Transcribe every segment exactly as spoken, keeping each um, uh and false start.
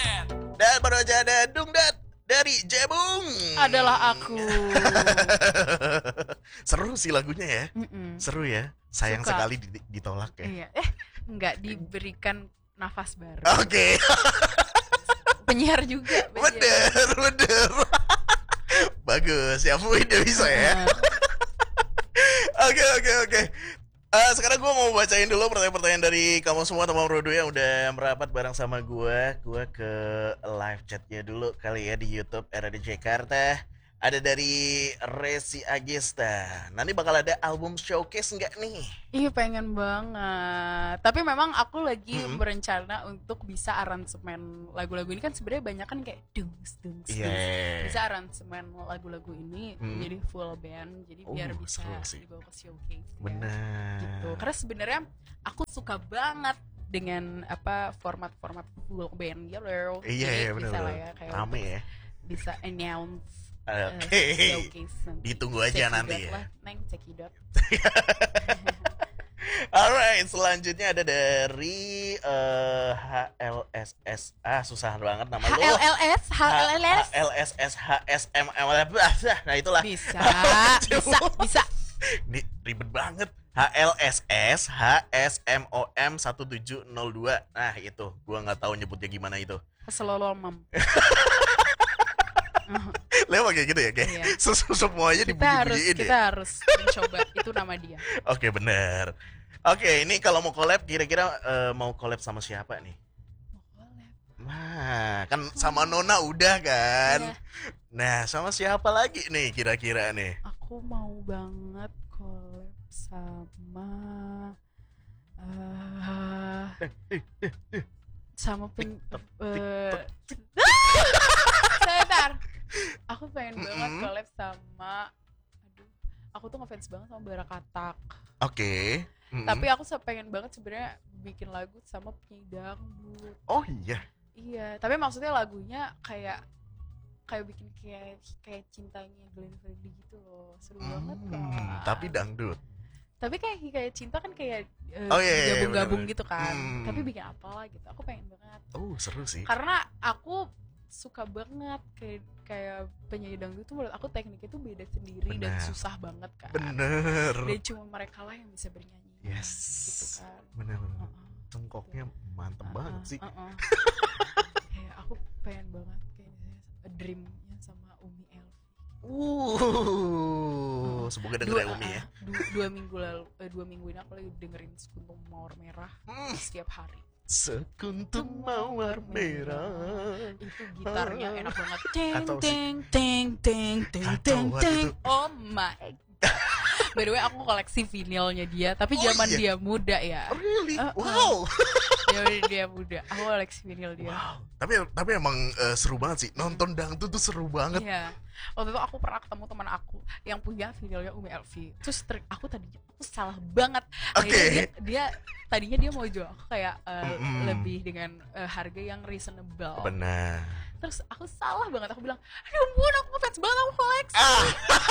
Dan baru aja ada Dungdat dari Jebung. Adalah aku. Seru sih lagunya ya. Mm-mm. Seru ya. Sayang Suka. sekali ditolak ya. Iya. Eh, nggak diberikan nafas baru. Oke. Penyiar juga. penyiar. Bener, bener. Bagus, ya Bu udah bisa ya. Oke, oke, oke. Eh, sekarang gue mau bacain dulu pertanyaan-pertanyaan dari kamu semua teman Rodo yang udah merapat bareng sama gue. Gue ke live chatnya dulu kali ya di YouTube R A D Jakarta. Ada dari Resi Agesta. Nanti bakal ada album showcase nggak nih? Iya pengen banget. Tapi memang aku lagi Mm-mm. berencana untuk bisa aransemen lagu-lagu ini kan sebenarnya banyak kan kayak dungs dungs Iya. dungs. Bisa aransemen lagu-lagu ini Mm. jadi full band. Jadi Oh, biar bisa seru sih. dibawa ke showcase. ya. Benar. Gitu. Karena sebenarnya aku suka banget dengan apa format-format full band gitu. Iya, Jadi iya benar. bisa lah ya kayak Rame ya. bisa announce Oke. uh, showcase nanti. Ditunggu aja Cekidot nanti ya. lah, Neng cekidot. Alright, selanjutnya ada dari eh, H L S S. Ah, susah banget nama lu. H L L S, H L L S. H L S S H S M M. Nah, itulah. Bisa, bisa, bisa. Ini ribet banget. H L S S H S M O M satu tujuh nol dua. Nah, itu. Gua nggak tahu nyebutnya gimana itu. Keselolomam. Lewat kayak gitu ya, kayak Iya. ses- semuanya Kita harus, dibunyi-bunyiin kita ya. harus mencoba. Itu nama dia. Oke, bener. Oke, ini kalau mau collab kira-kira eh, mau collab sama siapa nih? Nah, kan sama Nona udah kan. Iya. Nah, sama siapa lagi nih kira-kira nih? Aku mau banget collab sama eh sama pen eh sebentar. Aku pengen banget Mm-mm. collab sama aduh, aku tuh ngefans banget sama Bara Katak. Oke. Mm-mm. Tapi aku se- pengen banget sebenarnya bikin lagu sama penyanyi dangdut. Oh iya. Iya, tapi maksudnya lagunya kayak kayak bikin kayak kayak cintanya Glenn Fredly gitu loh. Seru banget Hmm, kan. tapi dangdut. Tapi kayak kayak cinta kan kayak eh, Oh, iya, iya, iya, gabung-gabung bener-bener. gitu kan. Hmm. Tapi bikin apalah gitu. Aku pengen banget. Oh, seru sih. Karena aku suka banget kayak kayak penyanyi dangdut tuh menurut aku tekniknya tuh beda sendiri dan Benar. susah banget kan. Bener. Dan cuma mereka lah yang bisa bernyanyi. Yes. Gitu kan. Bener. Uh-uh. Cengkoknya mantep Uh-uh, banget sih. uh-uh. Kayak aku pengen banget kayaknya a dreamnya sama Umi Elvi. Uh, semoga denger ya Umi ya. uh, dua, dua minggu lalu, eh, dua minggu ini aku lagi dengerin Sekuntum Mawar Merah Hmm. setiap hari. Sekuntum mawar merah. Itu gitarnya enak banget. Kacau Teng sih. teng teng teng teng Kacau teng banget teng. itu. Oh my god. By the way aku koleksi vinilnya dia, tapi Oh, zaman iya? dia muda ya. Really? Uh, uh. Wow. Zaman dia muda. Aku koleksi vinil dia. Wow. Tapi tapi emang eh, seru banget sih. Nonton dangdut tuh seru banget. Iya. Waktu itu aku pernah ketemu teman aku yang punya vinilnya Umi Elvi. Terus ter- aku tadinya aku salah banget. Oke. Akhirnya dia, dia tadinya dia mau jual aku kayak eh, Mm-mm. lebih dengan eh, harga yang reasonable. Benar. Terus aku salah banget. Aku bilang, aduh ampun aku ngefans banget aku koleksi. Ah.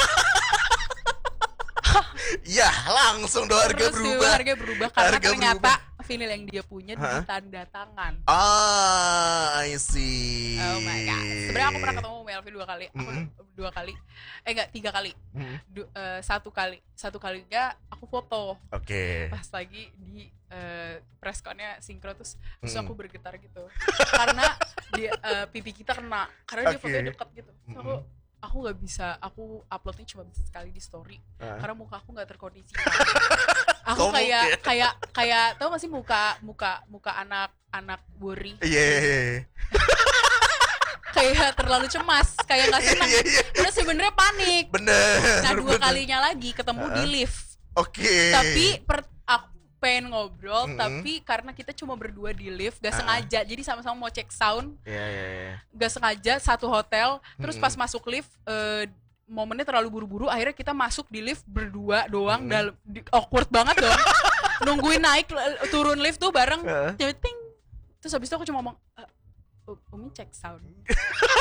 Ya, langsung dong harga Terus berubah. harga berubah karena Harga ternyata vinil yang dia punya Hah? ditanda tangan. Ah, I see. Oh my god. Sebenarnya aku pernah ketemu Umi Elvi dua kali. Aku Mm-mm. dua kali. Eh enggak, tiga kali. Hmm, Du- eh, satu kali. Satu kalinya aku foto Oke. pas lagi di eh, pressconnya sinkro terus terus Mm-mm. aku bergetar gitu. Karena dia eh, pipi kita kena karena dia Oke. fotonya deket gitu. Terus aku Mm-mm. aku nggak bisa, aku uploadnya cuma bisa sekali di story Ah. karena muka aku nggak terkondisi. Aku Komuk kayak ya? kayak kayak tau gak sih muka muka muka anak anak buri Iya, iya, iya. kayak terlalu cemas kayak nggak senang. Iya, iya. Terus sebenarnya panik. Bener. Nah dua bener. kalinya lagi ketemu di Ah. lift. Oke. Tapi per, aku pengen ngobrol Mm-mm. tapi karena kita cuma berdua di lift gak Ah. sengaja jadi sama-sama mau cek sound Iya, iya, iya. gak sengaja satu hotel terus Mm-mm. pas masuk lift eh, momennya terlalu buru-buru akhirnya kita masuk di lift berdua doang Mm-mm. dalam di- awkward banget dong nungguin naik l- turun lift tuh bareng Heeh. ting terus habis itu aku cuma ngomong "Eh, U- Umi cek sound."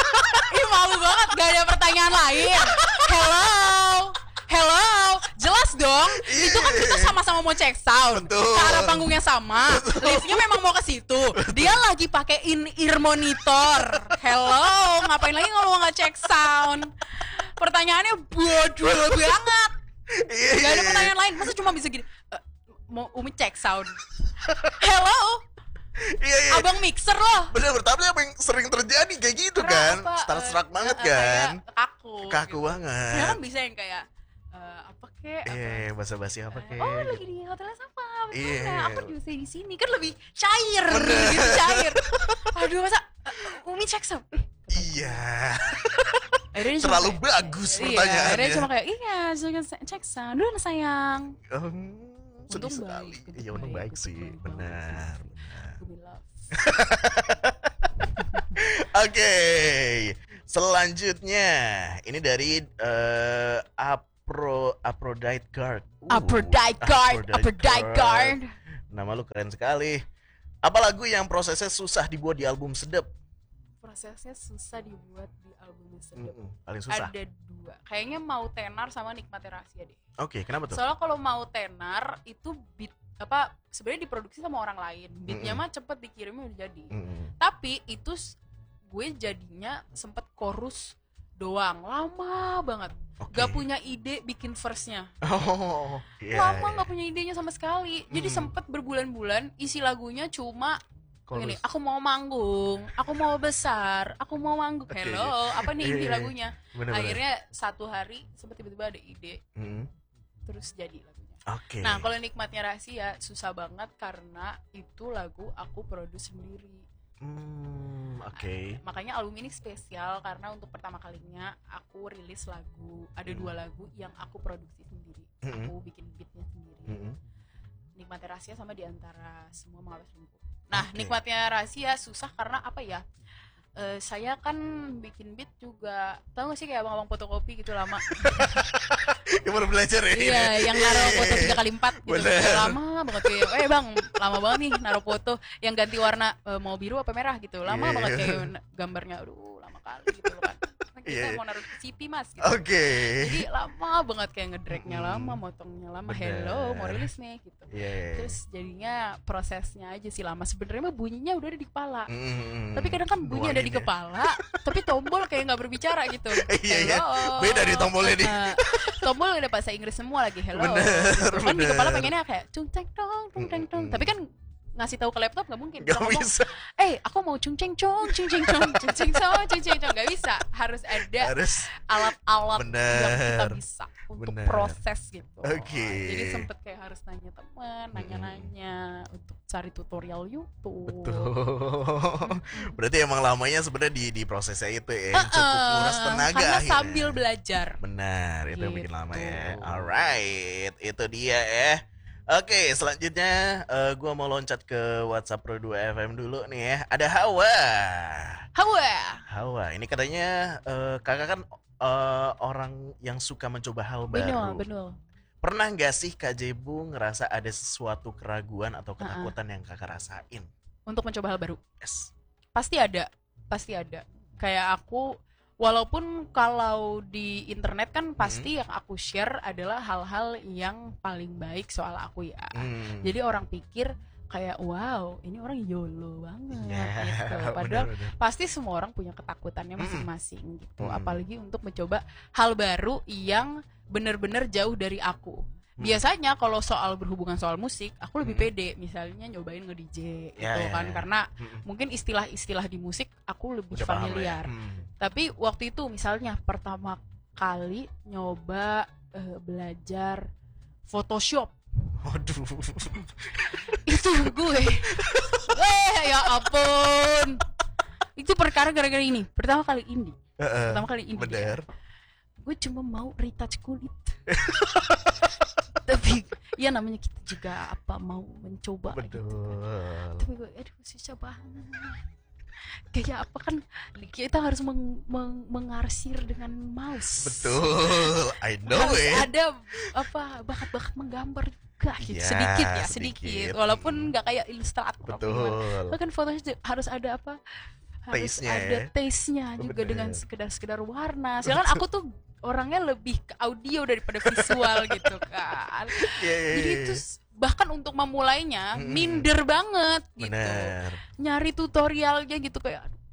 Ih malu banget gak ada pertanyaan lain. Hello hello jelas dong. Iya. Itu kan kita sama-sama mau cek sound. Betul. Ke arah panggungnya sama. Liftnya memang mau ke situ. Dia lagi pakai in-ear monitor. Hello, ngapain lagi ngomong nggak cek sound? Pertanyaannya bodoh banget. Iya, Gak ada iya. pertanyaan lain. Masa cuma bisa gini, "Eh, mau Umi cek sound." Hello, Iya, iya. abang mixer loh. Bener, tapi apa yang sering terjadi kayak gitu kan? Karena apa, Starstruck eh, banget eh, kan? kayak kaku. Kaku gitu. banget. Sebenarnya kan bisa yang kayak eh, apa kek? apa, Iya, basa-basi apa eh, kek? Oh lagi di hotelnya sama. Iya. Iya. Aku juga stay di sini kan lebih cair, Bener. gitu cair. Aduh masa eh, Umi cek sound. Eh, Iya. akhirnya dia cuma Terlalu kayak- bagus Iya, pertanyaannya. akhirnya cuma kayak iya, jangan cek sound. Dulu sayang. Hmm, sedih Untung sekali. baik, Iya, untung baik sih. untung baik Benar, sih. benar. Aku bilang. Oke, selanjutnya ini dari eh, Apro Aphrodite Guard. Uh, Aphrodite Guard, Aphrodite Guard. Nama lu keren sekali. Apa lagu yang prosesnya susah dibuat di album Sedep? Prosesnya susah dibuat di album Sedep. Mm-mm, paling susah. Ada dua. Kayaknya Mau Tenar sama Nikmati Rahasia deh. Oke, kenapa tuh? Soalnya kalau Mau Tenar itu beat apa sebenarnya diproduksi sama orang lain. Beatnya Mm-mm. mah cepet dikirimnya udah jadi. Mm-mm. Tapi itu s- gue jadinya sempet chorus doang, lama banget. Oke. Gak punya ide bikin verse-nya. Oh, iya, Lama iya. gak punya idenya sama sekali. Jadi Hmm. sempet berbulan-bulan isi lagunya cuma Chorus. gini, aku mau manggung, aku mau besar, aku mau manggung. Oke. Hello, apa nih Iya, inti iya. lagunya? Bener-bener. Akhirnya satu hari sempet tiba-tiba ada ide, Mm-mm. terus jadi lagunya. Oke. Nah, kalau Nikmatnya Rahasia susah banget karena itu lagu aku produce sendiri. Hmm, oke. Makanya album ini spesial karena untuk pertama kalinya aku rilis lagu, ada Hmm. dua lagu yang aku produksi sendiri. Mm-mm. Aku bikin beatnya sendiri. Mm-mm. Nikmatnya Rahasia sama Di Antara Semua Malas Lumpuh. Nah, Oke. Nikmatnya Rahasia susah karena apa ya? Eh, saya kan bikin beat juga, tahu gak sih kayak abang-abang fotokopi gitu lama. Yang baru belajar ya? Iya, yang naruh foto tiga kali empat gitu. Bener. Kayak lama banget kayak, eh bang, lama banget nih naruh foto yang ganti warna eh, mau biru apa merah gitu. Lama Iya. banget kayak n- gambarnya, aduh lama kali gitu kan. Karena kita Iya. mau naruh C P mas gitu. Oke. Jadi lama banget kayak ngedragnya Mm-mm. lama, motongnya lama. Bener. Hello, mau rilis nih gitu. Iya, iya, iya. Terus jadinya prosesnya aja sih lama. Sebenarnya mah bunyinya udah ada di kepala. Mm-mm. Tapi kadang kan bunyi ada di Nuangin ya. kepala, tapi tombol kayak nggak berbicara gitu. Iya, iya. Hello. Beda di tombolnya nih. Nah, tombol udah bahasa Inggris semua lagi. Hello. Bener, Gitu. Kan di bener. kepala pengennya kayak cung ceng dong, cung ceng dong. Mm-mm. Tapi kan ngasih tahu ke laptop nggak mungkin. Gak Bisa ngomong, bisa. eh aku mau cung ceng cong, cung ceng cong, cung ceng cong, cung ceng cong. Nggak bisa. Harus ada Harus. alat-alat yang kita Bener. bisa untuk Bener. proses gitu. Oke. Jadi sempet kayak harus nanya teman, nanya-nanya untuk cari tutorial YouTube. Betul. Berarti emang lamanya sebenarnya di di prosesnya itu ya, yang cukup Heeh, nguras tenaga karena akhirnya. sambil belajar. Benar, itu yang bikin Gitu. lama ya. Alright, itu dia ya. Oke, selanjutnya eh, gua mau loncat ke WhatsApp Pro dua F M dulu nih ya. Ada Hawa. Hawa. Hawa, ini katanya eh, kakak kan eh, orang yang suka mencoba hal baru. Benar, benar. Pernah nggak sih Kak Jebu ngerasa ada sesuatu keraguan atau ketakutan yang kakak rasain? Untuk mencoba hal baru. Yes. Pasti ada, pasti ada. Kayak aku, walaupun kalau di internet kan pasti yang aku share adalah hal-hal yang paling baik soal aku ya. Hmm. Jadi orang pikir kayak wow, ini orang YOLO banget Ya, gitu. Padahal bener-bener. pasti semua orang punya ketakutannya masing-masing gitu. Mm. Apalagi untuk mencoba hal baru yang benar-benar jauh dari aku. Hmm. Biasanya kalau soal berhubungan soal musik, aku lebih Hmm. pede. Misalnya nyobain nge-D J Ya, gitu ya, kan, ya. karena Mm-mm. mungkin istilah-istilah di musik aku lebih Udah paham familiar. ya? Hmm. Tapi waktu itu misalnya pertama kali nyoba eh, belajar Photoshop, Waduh. itu gue, eh ya ampun, itu perkara gara-gara ini. Pertama kali ini, Heeh, pertama kali ini, bener. gue cuma mau retouch kulit. Tapi ya namanya kita juga apa mau mencoba gitu. Betul. Tapi gue aduh susah banget. Kayak apa kan kita harus meng, meng, mengarsir dengan mouse. Betul. I know Harus it. ada apa bakat-bakat menggambar juga gitu. Ya, sedikit ya, sedikit. sedikit. Walaupun nggak kayak ilustrator. Betul. Bahkan fotonya juga harus ada apa harus Taste-nya ada ya. taste-nya juga Bener. dengan sekedar-sekedar warna. Sedangkan aku tuh orangnya lebih ke audio daripada visual gitu kan. Iya, iya, Jadi iya. itu s- bahkan untuk memulainya Mm-mm. minder banget gitu. Bener. Nyari tutorialnya gitu kayak aduh,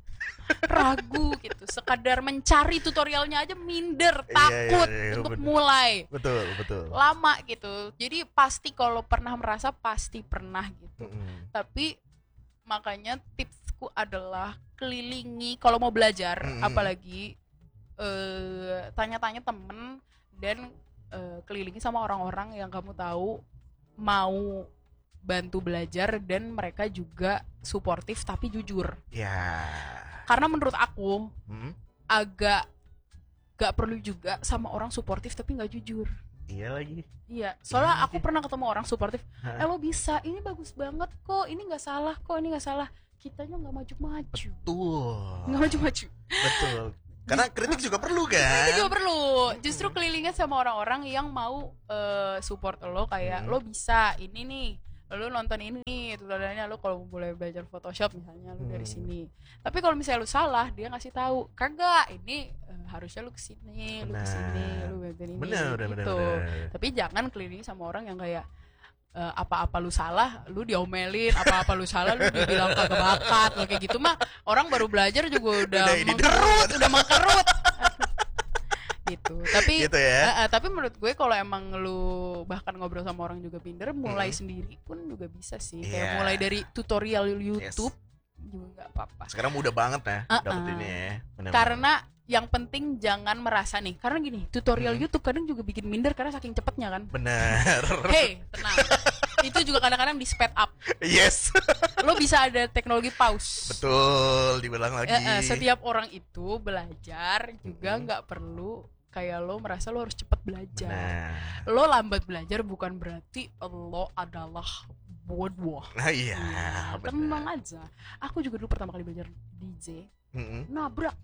ragu gitu. Sekadar mencari tutorialnya aja minder, Iya, takut iya, iya, untuk bener. mulai. Betul, betul. Lama gitu. Jadi pasti kalau pernah merasa pasti pernah gitu. Mm-mm. Tapi makanya tipsku adalah kelilingi kalau mau belajar, Mm-mm. apalagi eh, tanya-tanya temen dan eh, kelilingi sama orang-orang yang kamu tahu mau bantu belajar dan mereka juga suportif tapi jujur. Ya. Karena menurut aku Hmm? agak gak perlu juga sama orang suportif tapi nggak jujur. Iya lagi. Iya, soalnya Iya aku lagi. pernah ketemu orang suportif. Hah? Eh lo bisa, ini bagus banget kok, ini nggak salah kok, ini nggak salah. Kitanya nggak maju-maju, Betul. nggak maju-maju. Betul. Karena kritik juga perlu kan? Itu juga perlu. Justru kelilingnya sama orang-orang yang mau eh, support lo kayak Hmm. lo bisa ini nih, lo nonton ini nih, tutorialnya lo kalau boleh belajar Photoshop misalnya lo dari Hmm. sini. Tapi kalau misalnya lo salah, dia ngasih tahu kagak ini eh, harusnya lo kesini, lo kesini, Benar. lo bagian ini, Benar, benar, benar, gitu. benar. Tapi jangan kelilingi sama orang yang kayak eh, apa-apa lu salah, lu diomelin, apa-apa lu salah, lu dibilang kagak bakat, lo kayak gitu mah orang baru belajar juga udah, Udah ini mengkerut, udah mengkerut. Gitu. Tapi Gitu ya. eh, eh, tapi menurut gue kalau emang lu bahkan ngobrol sama orang juga minder, mulai Mm. sendiri pun juga bisa sih. Kayak Iya. mulai dari tutorial YouTube juga nggak apa-apa. Sekarang mudah banget ya Uh-uh. dapetinnya ya. Benar-benar. Karena yang penting jangan merasa nih, karena gini, tutorial Hmm. YouTube kadang juga bikin minder karena saking cepetnya kan. Benar. Hey, tenang. Itu juga kadang-kadang di speed up. Yes. Lo bisa ada teknologi pause. Betul, dibilang lagi. Eh, eh, setiap orang itu belajar juga Mm-mm. nggak perlu kayak lo merasa lo harus cepet belajar. Nah. Lo lambat belajar bukan berarti lo adalah bodoh. Nah iya, Nah, benar. tenang aja. Aku juga dulu pertama kali belajar D J, Mm-mm. nabrak.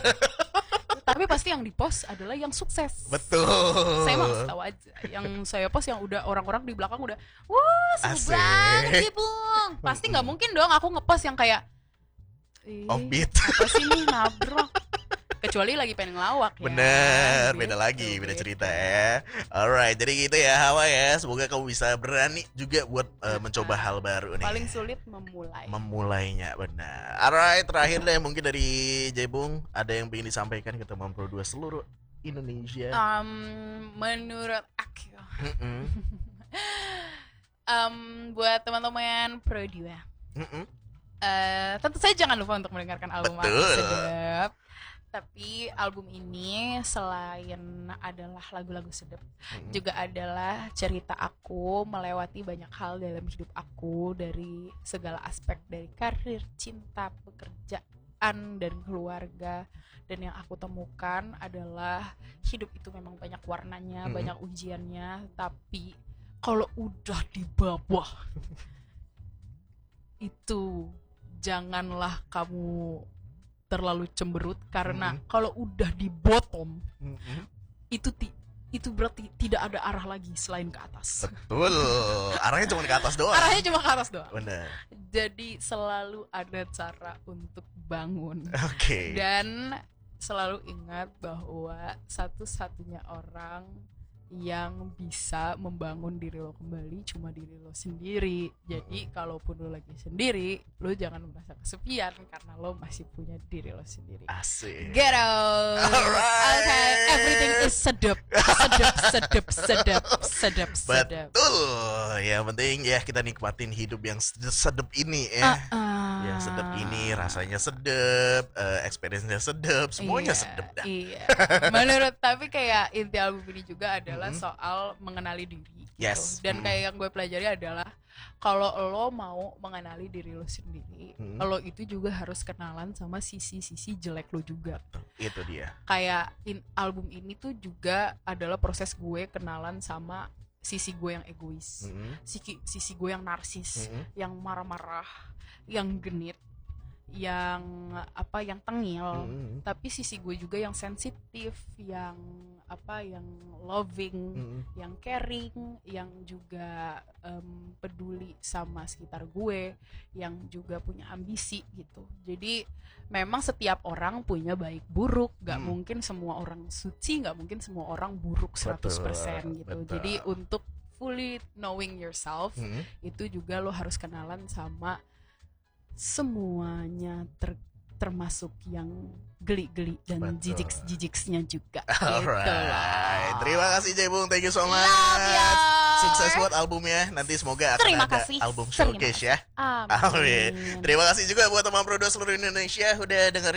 Tapi pasti yang di post adalah yang sukses. Betul. Saya mau kasih tahu aja. Yang saya post yang udah orang-orang di belakang udah, wah Asik. seru banget sih bung. Pasti nggak mungkin dong aku ngepost yang kayak, "Ih, Offbeat. apa sih nih nabrak?" Kecuali lagi pengen ngelawak ya. Bener, Gitu, beda lagi, beda beda. cerita ya. Alright, jadi gitu ya Hawa ya. Semoga kamu bisa berani juga buat uh, mencoba hal baru nih. Paling sulit memulai. Memulainya, benar. Alright, terakhir deh mungkin dari Jebung ada yang ingin disampaikan ke teman Pro dua seluruh Indonesia. Um, menurut aku, Mm-mm, um, buat teman-teman Pro dua, mm-mm. eh, tentu saja jangan lupa untuk mendengarkan album aku Betul. sedap. Tapi album ini selain adalah lagu-lagu sedap, Mm-mm. juga adalah cerita aku melewati banyak hal dalam hidup aku, dari segala aspek, dari karir, cinta, pekerjaan, dan keluarga. Dan yang aku temukan adalah hidup itu memang banyak warnanya, Mm-mm. banyak ujiannya. Tapi kalau udah di bawah itu janganlah kamu terlalu cemberut, karena Mm-mm. kalau udah di bottom Mm-mm. itu ti- itu berarti tidak ada arah lagi selain ke atas. Betul. Arahnya cuma ke atas doang. Arahnya cuma ke atas doang. Benar. Jadi selalu ada cara untuk bangun. Oke. Dan selalu ingat bahwa satu-satunya orang yang bisa membangun diri lo kembali cuma diri lo sendiri. Jadi kalaupun lo lagi sendiri, lo jangan merasa kesepian karena lo masih punya diri lo sendiri. Asik. Get out. Alright. Okay, everything is sedap, sedap, sedap, sedap, sedap, sedap. Betul. Yang penting ya kita nikmatin hidup yang sed- sedep ini ya. Uh-uh. Yang sedep ini rasanya sedep, eh, experience-nya sedep, semuanya Iya, sedep dah. Iya. Menurut tapi kayak inti album ini juga adalah Mm-mm. soal mengenali diri. Gitu. Yes. Dan Mm. kayak yang gue pelajari adalah kalau lo mau mengenali diri lo sendiri, Mm. lo itu juga harus kenalan sama sisi-sisi jelek lo juga. Itu dia. Kayak in, album ini tuh juga adalah proses gue kenalan sama sisi gue yang egois, Mm-mm. sisi sisi gue yang narsis, Mm-mm. yang marah-marah, yang genit, yang apa, yang tengil. Mm-mm. Tapi sisi gue juga yang sensitif, yang apa yang loving, Mm. yang caring, yang juga em, peduli sama sekitar gue, yang juga punya ambisi gitu. Jadi memang setiap orang punya baik buruk, gak Hmm. mungkin semua orang suci, gak mungkin semua orang buruk seratus persen Betul, gitu. betul. Jadi untuk fully knowing yourself, Mm. itu juga lo harus kenalan sama semuanya, ter- termasuk yang geli-geli dan Betul. jijiks-jijiksnya juga. Alright, Gitu lah. terima kasih Jebung, thank you so much. Love ya. Sukses buat albumnya, nanti semoga akan Terima ada kasih. album Terima showcase kasih. ya. Amin. Amin. Terima kasih juga buat teman produser seluruh Indonesia udah dengerin